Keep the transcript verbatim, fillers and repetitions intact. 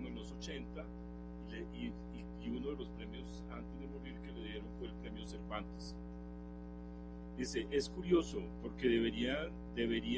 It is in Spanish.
en los ochenta y, le, y, y, y uno de los premios antes de morir que le dieron fue el premio Cervantes. Dice, es curioso porque debería, debería